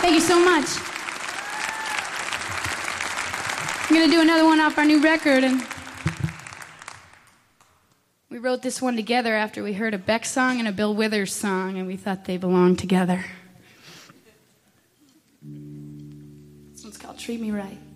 Thank you so much. I'm going to do another one off our new record, and we wrote this one together after we heard a Beck song and a Bill Withers song, and we thought they belonged together. This one's called Treat Me Right.